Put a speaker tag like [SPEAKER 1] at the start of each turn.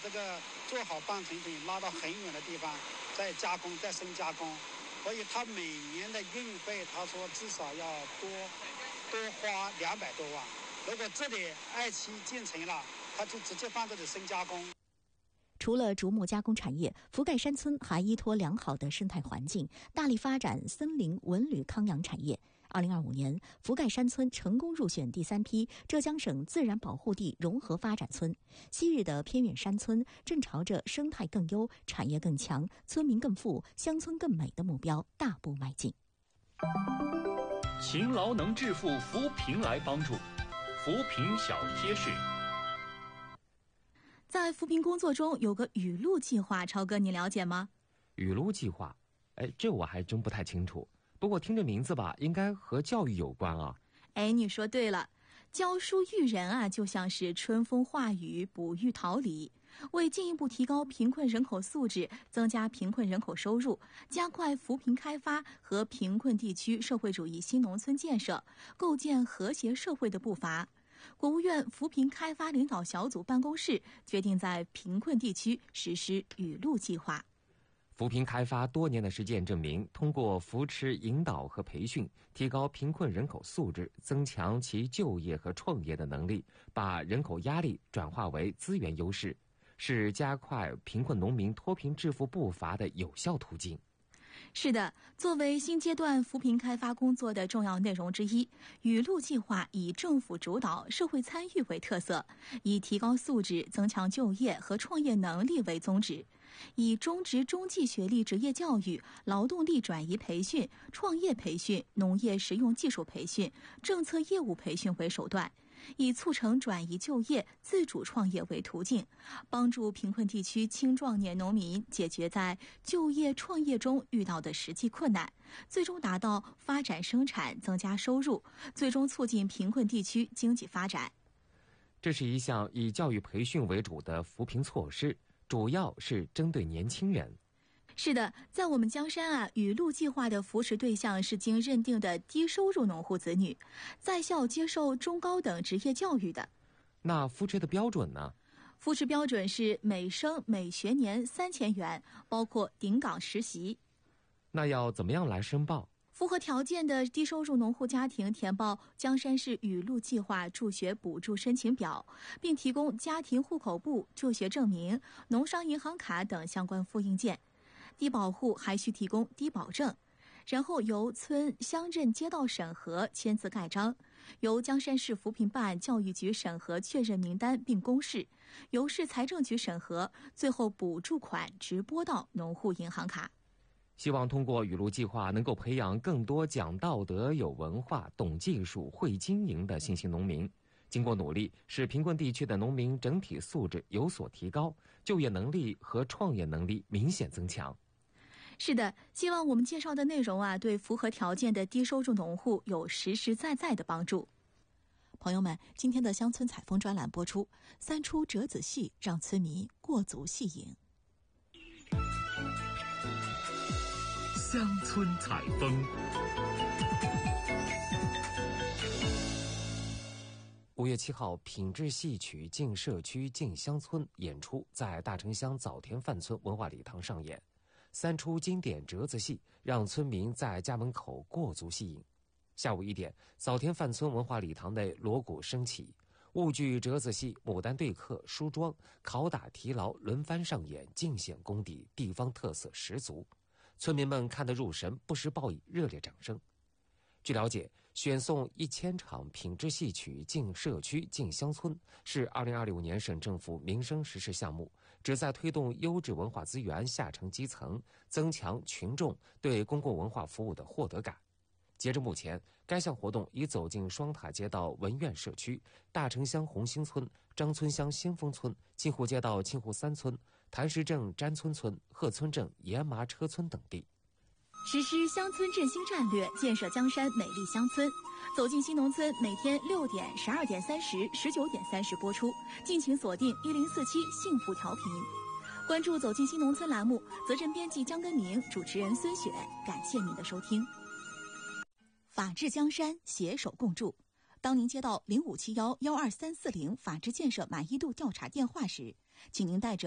[SPEAKER 1] 这个做好半成品拉到很远的地方再加工再深加工，所以他每年的运费他说至少要多花200多万。如果这里2期建成了，他就直接放这里深加工。
[SPEAKER 2] 除了竹木加工产业，福盖山村还依托良好的生态环境，大力发展森林文旅康养产业。2025年，福盖山村成功入选第3批浙江省自然保护地融合发展村。昔日的偏远山村正朝着生态更优、产业更强、村民更富、乡村更美的目标大步迈进。
[SPEAKER 3] 勤劳能致富，扶贫来帮助。扶贫小贴士。
[SPEAKER 4] 在扶贫工作中有个雨露计划，超哥你了解吗？
[SPEAKER 5] 雨露计划，这我还真不太清楚。不过听这名字吧，应该和教育有关啊。
[SPEAKER 4] 你说对了，教书育人啊，就像是春风化雨，哺育桃李。为进一步提高贫困人口素质，增加贫困人口收入，加快扶贫开发和贫困地区社会主义新农村建设，构建和谐社会的步伐，国务院扶贫开发领导小组办公室决定在贫困地区实施雨露计划。
[SPEAKER 5] 扶贫开发多年的实践证明，通过扶持引导和培训，提高贫困人口素质，增强其就业和创业的能力，把人口压力转化为资源优势，是加快贫困农民脱贫致富步伐的有效途径。
[SPEAKER 4] 是的，作为新阶段扶贫开发工作的重要内容之一，雨露计划以政府主导、社会参与为特色，以提高素质、增强就业和创业能力为宗旨，以中职中技学历职业教育、劳动力转移培训、创业培训、农业实用技术培训、政策业务培训为手段，以促成转移就业、自主创业为途径，帮助贫困地区青壮年农民解决在就业创业中遇到的实际困难，最终达到发展生产、增加收入，最终促进贫困地区经济发展。
[SPEAKER 5] 这是一项以教育培训为主的扶贫措施，主要是针对年轻人。
[SPEAKER 4] 是的，在我们江山啊，雨露计划的扶持对象是经认定的低收入农户子女，在校接受中高等职业教育的。
[SPEAKER 5] 那扶持的标准呢？
[SPEAKER 4] 扶持标准是每生每学年3000元，包括顶岗实习。
[SPEAKER 5] 那要怎么样来申报？
[SPEAKER 4] 符合条件的低收入农户家庭填报江山市雨露计划助学补助申请表，并提供家庭户口簿、就学证明、农商银行卡等相关复印件。低保户还需提供低保证，然后由村乡镇街道审核签字盖章，由江山市扶贫办教育局审核确认名单并公示，由市财政局审核，最后补助款直拨到农户银行卡。
[SPEAKER 5] 希望通过雨露计划能够培养更多讲道德、有文化、懂技术、会经营的新型农民。经过努力，使贫困地区的农民整体素质有所提高，就业能力和创业能力明显增强。
[SPEAKER 4] 是的，希望我们介绍的内容啊，对符合条件的低收入农户有实实在在的帮助。
[SPEAKER 2] 朋友们，今天的乡村采风专栏播出，3出折子戏让村民过足戏瘾。
[SPEAKER 3] 乡村采风。
[SPEAKER 5] 5月7号，品质戏曲进社区进乡村演出在大城乡枣田范村文化礼堂上演。3出经典折子戏让村民在家门口过足戏瘾。下午1点，枣田范村文化礼堂内锣鼓升起，婺剧折子戏、牡丹对客、梳妆、拷打提牢轮番上演，尽显功底，地方特色十足。村民们看得入神，不时报以热烈掌声。据了解，选送1000场品质戏曲进社区进乡村是2025年省政府民生实事项目，旨在推动优质文化资源下沉基层，增强群众对公共文化服务的获得感。截至目前，该项活动已走进双塔街道文苑社区、大城乡红星村、张村乡先锋村、清湖街道清湖3村、潭石镇詹村村、鹤村镇盐麻车村等地。
[SPEAKER 4] 实施乡村振兴战略，建设江山美丽乡村。走进新农村，每天6点、12点30、19点30播出，敬请锁定1047幸福调频。关注走进新农村栏目，责任编辑江根明，主持人孙雪，感谢您的收听。法治江山，携手共筑。当您接到0571-12340法治建设满意度调查电话时，请您带着